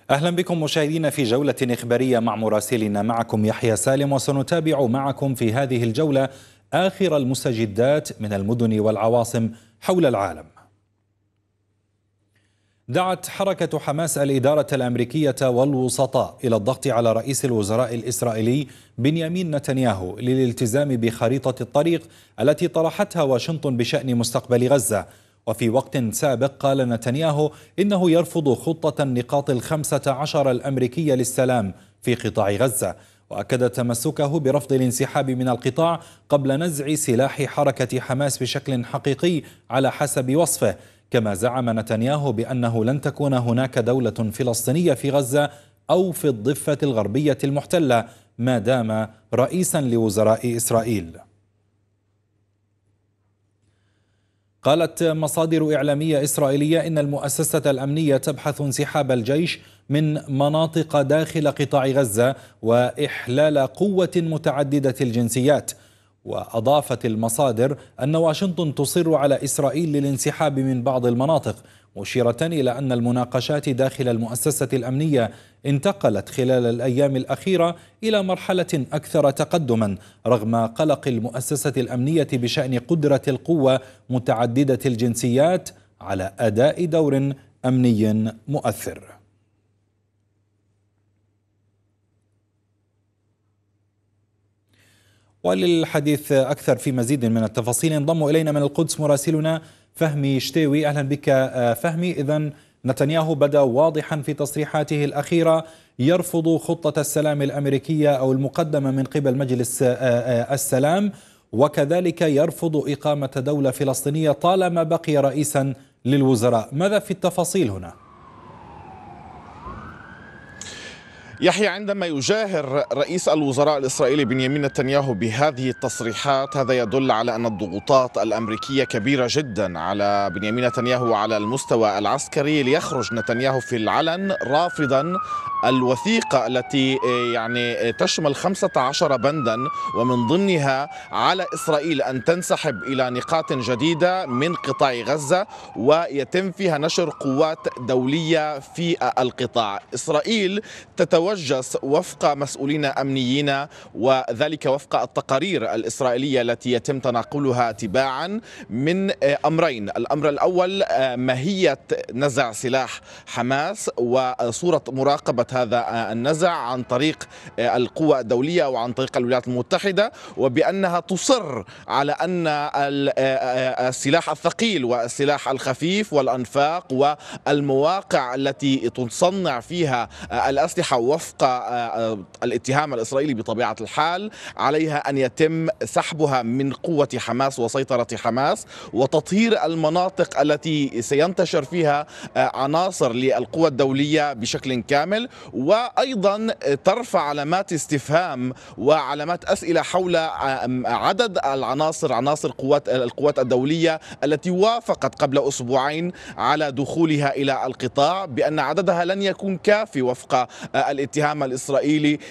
أهلا بكم مشاهدينا في جولة إخبارية مع مراسلنا. معكم يحيى سالم، وسنتابع معكم في هذه الجولة آخر المستجدات من المدن والعواصم حول العالم. دعت حركة حماس الإدارة الأمريكية والوسطاء إلى الضغط على رئيس الوزراء الإسرائيلي بنيامين نتنياهو للالتزام بخريطة الطريق التي طرحتها واشنطن بشأن مستقبل غزة. وفي وقت سابق قال نتنياهو إنه يرفض خطة النقاط ال15 الأمريكية للسلام في قطاع غزة، وأكد تمسكه برفض الانسحاب من القطاع قبل نزع سلاح حركة حماس بشكل حقيقي على حسب وصفه. كما زعم نتنياهو بأنه لن تكون هناك دولة فلسطينية في غزة أو في الضفة الغربية المحتلة ما دام رئيسا لوزراء إسرائيل. قالت مصادر إعلامية إسرائيلية إن المؤسسة الأمنية تبحث انسحاب الجيش من مناطق داخل قطاع غزة وإحلال قوة متعددة الجنسيات. وأضافت المصادر أن واشنطن تصر على إسرائيل للانسحاب من بعض المناطق، مشيرة إلى أن المناقشات داخل المؤسسة الأمنية انتقلت خلال الأيام الأخيرة إلى مرحلة أكثر تقدما، رغم قلق المؤسسة الأمنية بشأن قدرة القوة متعددة الجنسيات على أداء دور أمني مؤثر. وللحديث أكثر في مزيد من التفاصيل ينضم إلينا من القدس مراسلنا فهمي شتاوي. أهلا بك فهمي. إذن نتنياهو بدأ واضحا في تصريحاته الأخيرة يرفض خطة السلام الأمريكية أو المقدمة من قبل مجلس السلام، وكذلك يرفض إقامة دولة فلسطينية طالما بقي رئيسا للوزراء. ماذا في التفاصيل هنا؟ يحيى، عندما يجاهر رئيس الوزراء الإسرائيلي بنيامين نتنياهو بهذه التصريحات هذا يدل على أن الضغوطات الأمريكية كبيرة جدا على بنيامين نتنياهو على المستوى العسكري، ليخرج نتنياهو في العلن رافضا الوثيقة التي تشمل 15 بندا ومن ضمنها على إسرائيل أن تنسحب إلى نقاط جديدة من قطاع غزة ويتم فيها نشر قوات دولية في القطاع. إسرائيل تتوجس وفق مسؤولين أمنيين، وذلك وفق التقارير الإسرائيلية التي يتم تناقلها تباعا من أمرين. الأمر الأول ماهية نزع سلاح حماس وصورة مراقبة هذا النزع عن طريق القوى الدولية وعن طريق الولايات المتحدة، وبأنها تصر على أن السلاح الثقيل والسلاح الخفيف والأنفاق والمواقع التي تصنع فيها الأسلحة وفق الاتهام الإسرائيلي بطبيعة الحال عليها أن يتم سحبها من قوة حماس وسيطرة حماس وتطهير المناطق التي سينتشر فيها عناصر للقوى الدولية بشكل كامل، وأيضا ترفع علامات استفهام وعلامات أسئلة حول عدد العناصر، عناصر القوات الدولية التي وافقت قبل أسبوعين على دخولها إلى القطاع، بأن عددها لن يكون كافي وفق الاتهام الإسرائيلي